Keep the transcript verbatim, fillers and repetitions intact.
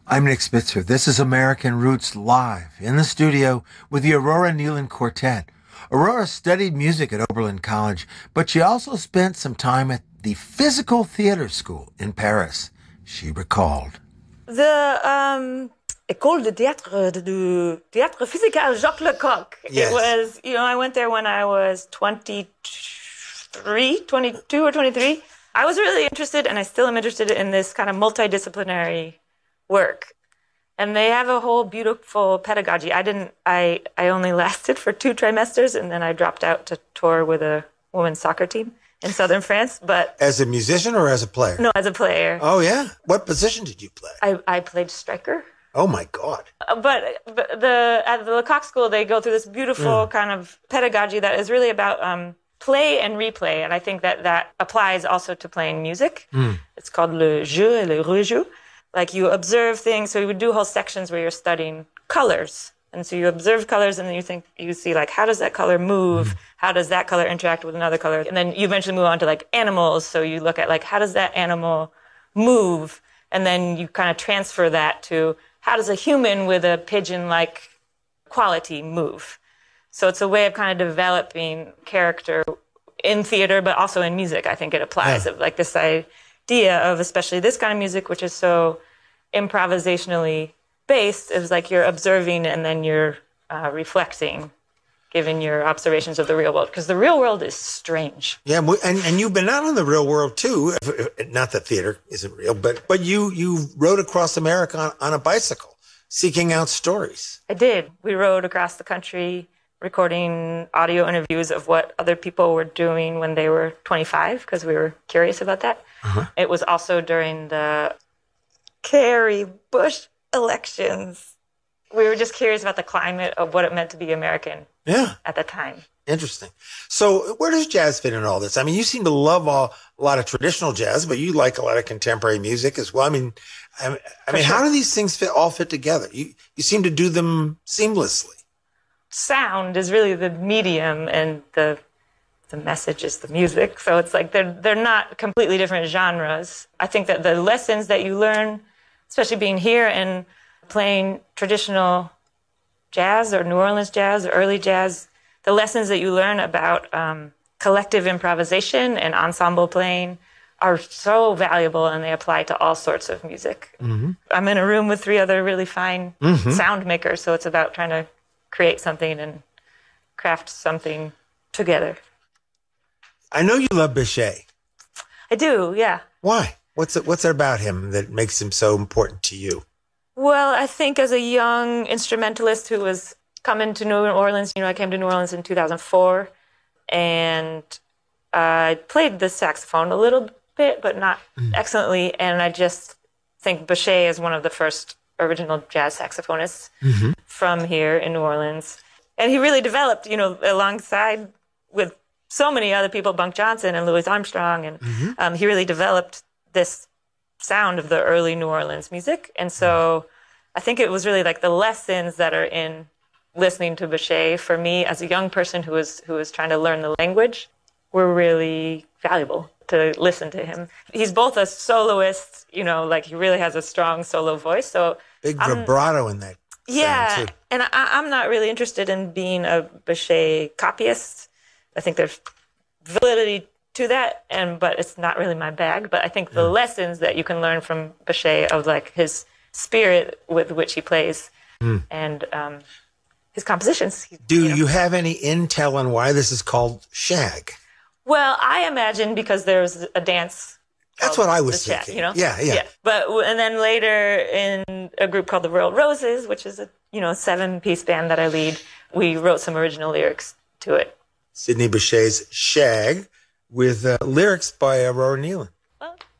I'm Nick Spitzer. This is American Roots Live in the studio with the Aurora Nealon Quartet. Aurora studied music at Oberlin College, but she also spent some time at the Physical Theater School in Paris. She recalled. The um, École de Théâtre, du Théâtre Physical Jacques Lecoq. Yes. It was, you know, I went there when I was twenty-three, twenty-two or twenty-three. I was really interested, and I still am interested in this kind of multidisciplinary work. And they have a whole beautiful pedagogy. I didn't, I, I only lasted for two trimesters, and then I dropped out to tour with a women's soccer team in southern France. But as a musician or as a player? No, as a player. Oh, yeah? What position did you play? I, I played striker. Oh, my God. Uh, but, but the at the Lecoq School, they go through this beautiful mm. kind of pedagogy that is really about um, play and replay. And I think that that applies also to playing music. Mm. It's called le jeu et le rejeu. Like you observe things. So you would do whole sections where you're studying colors. And so you observe colors and then you think, you see like, how does that color move? Mm. How does that color interact with another color? And then you eventually move on to like animals. So you look at like, how does that animal move? And then you kind of transfer that to how does a human with a pigeon-like quality move? So it's a way of kind of developing character in theater, but also in music. I think it applies yeah. of like this idea of especially this kind of music, which is so improvisationally based, is like you're observing and then you're uh, reflecting, given your observations of the real world, because the real world is strange. Yeah, and, and you've been out in the real world too. Not that theater isn't real, but but you you rode across America on, on a bicycle, seeking out stories. I did. We rode across the country, recording audio interviews of what other people were doing when they were twenty-five, because we were curious about that. Uh-huh. It was also during the Kerry Bush elections. We were just curious about the climate of what it meant to be American yeah. at the time. Interesting. So where does jazz fit in all this? I mean, you seem to love all, a lot of traditional jazz, but you like a lot of contemporary music as well. I mean, I, I mean, sure. How do these things fit all fit together? You you seem to do them seamlessly. Sound is really the medium, and the the message is the music. So it's like they're they're not completely different genres. I think that the lessons that you learn, especially being here and playing traditional jazz or New Orleans jazz or early jazz, the lessons that you learn about um, collective improvisation and ensemble playing are so valuable, and they apply to all sorts of music. Mm-hmm. I'm in a room with three other really fine mm-hmm. sound makers, so it's about trying to create something and craft something together. I know you love Bechet. I do, yeah. Why? What's it, what's it about him that makes him so important to you? Well, I think as a young instrumentalist who was coming to New Orleans, you know, I came to New Orleans in two thousand four, and I played the saxophone a little bit, but not mm. excellently. And I just think Bechet is one of the first original jazz saxophonists mm-hmm. from here in New Orleans. And he really developed, you know, alongside with so many other people, Bunk Johnson and Louis Armstrong, and mm-hmm. um, he really developed this sound of the early New Orleans music. And so I think it was really like the lessons that are in listening to Bechet for me as a young person who was who was trying to learn the language were really valuable to listen to him. He's both a soloist, you know, like he really has a strong solo voice. So big vibrato in that yeah, sound too. And I, I'm not really interested in being a Bechet copyist. I think there's validity to that, and but it's not really my bag. But I think the yeah. lessons that you can learn from Bechet of like his spirit with which he plays mm. and um, his compositions. Do you know. you have any intel on why this is called shag? Well, I imagine because there's a dance. That's what I was thinking. shag, you know? Yeah, yeah, yeah. But and then later in a group called the Royal Roses, which is a you know seven-piece band that I lead, we wrote some original lyrics to it. Sidney Bechet's Shag, with uh, lyrics by Aurora Nealon. Well,